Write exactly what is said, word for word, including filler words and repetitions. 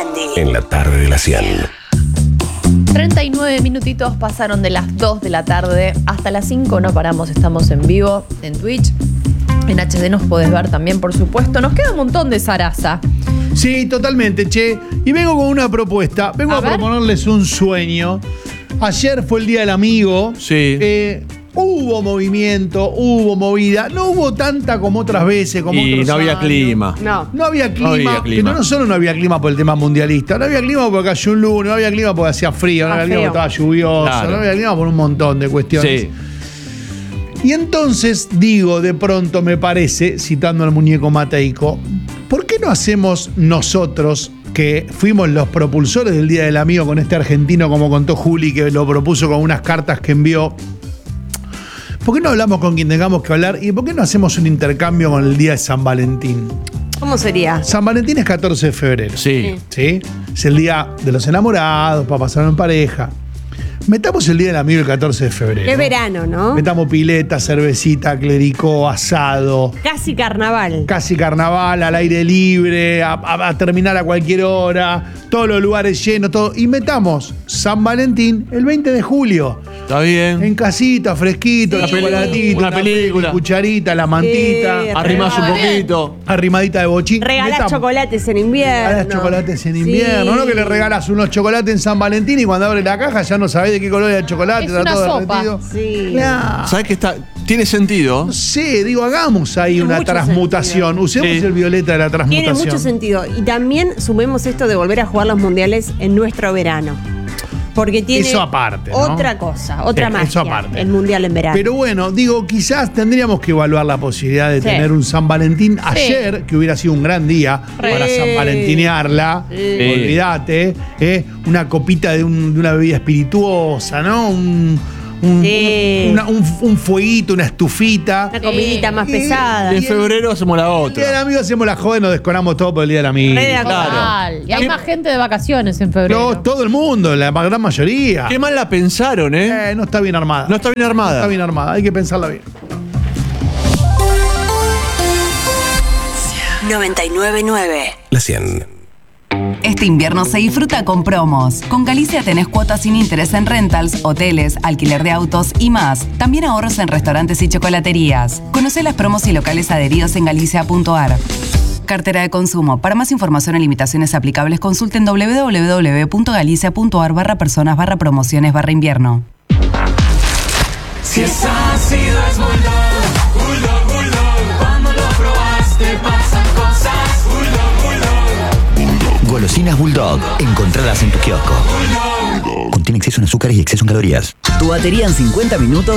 Morandi. En la tarde de la cien. treinta y nueve minutitos pasaron de las dos de la tarde hasta las cinco, no paramos, estamos en vivo en Twitch. En H D nos podés ver también, por supuesto. Nos queda un montón de zaraza. Sí, totalmente, che. Y vengo con una propuesta. Vengo A a, ver. proponerles un sueño. Ayer fue el Día del Amigo. Sí. Eh, hubo movimiento, hubo movida. No hubo tanta como otras veces, como Y otros no había años. no. No. No había clima, No había clima. que no, no solo no había clima por el tema mundialista, no había clima porque cayó un lunes, no había clima porque hacía frío, no Ah, había clima porque feo. estaba lluvioso, Claro. no había clima por un montón de cuestiones. Sí. Y entonces digo, de pronto me parece, citando al muñeco Mateico, ¿por qué no hacemos nosotros, que fuimos los propulsores del Día del Amigo con este argentino, como contó Juli, que lo propuso con unas cartas que envió? ¿Por qué no hablamos con quien tengamos que hablar? ¿Y por qué no hacemos un intercambio con el Día de San Valentín? ¿Cómo sería? San Valentín es catorce de febrero. Sí. ¿Sí? Es el día de los enamorados, para pasarlo en pareja. Metamos el Día del Amigo el catorce de febrero. Es verano, ¿no? Metamos pileta, cervecita, clericó, asado, Casi carnaval. casi carnaval, al aire libre, a, a- a terminar a cualquier hora, todos los lugares llenos, todo. Y metamos San Valentín el veinte de julio. Está bien. En casita, fresquito, Sí. la chocolatita, Una película. peli, cucharita, la mantita, Sí, Arrimás un Regalás. poquito. arrimadita de bochín. Regalás Metamos- chocolates en invierno. Regalás chocolates en Sí. invierno, ¿no? Que le regalas unos chocolates en San Valentín y cuando abre la caja ya no sabés de qué color era el chocolate, Es está una todo sopa. derretido. Sí. Claro. ¿Sabes qué está? Tiene sentido. No sé, digo, hagamos ahí Tiene una mucho transmutación. sentido. Usemos Sí. el violeta de la transmutación. Tiene mucho sentido. Y también sumemos esto de volver a jugar los mundiales en nuestro verano. Porque tiene Eso aparte, ¿no? otra cosa, otra Sí, magia. eso aparte. El mundial en verano. Pero bueno, digo, quizás tendríamos que evaluar la posibilidad de Sí. tener un San Valentín ayer, que hubiera sido un gran día para Sí. San Valentinearla. Sí. Olvídate, ¿eh? Una copita de, un- de una bebida espirituosa, ¿no? Un, un, Sí. un- una- un- un fueguito, una estufita. Una comidita más Y- pesada. Y en febrero hacemos la El Día del otra. Amigo hacemos la joven, nos desconamos todo por el Día del Amigo. Re de acuerdo. Total. Y hay ¿Qué? más gente de vacaciones en febrero. No, todo el mundo, la gran mayoría. Qué mal la pensaron, ¿eh? Eh, no está bien armada. No está bien No armada. está bien armada, hay que pensarla bien. noventa y nueve nueve. La cien. Este invierno se disfruta con promos. Con Galicia tenés cuotas sin interés en rentals, hoteles, alquiler de autos y más. También ahorros en restaurantes y chocolaterías. Conocé las promos y locales adheridos en galicia punto a r. Cartera de consumo. Para más información y limitaciones aplicables, consulten doble u doble u doble u punto galicia punto a r barra personas barra promociones barra invierno. Si es ácido es Bulldog, Bulldog, Bulldog. Cuando lo probaste pasan cosas. Bulldog, Bulldog, Golosinas Bulldog. Encontradas en tu kiosco. Contiene exceso en azúcares y exceso en calorías. Tu batería en cincuenta minutos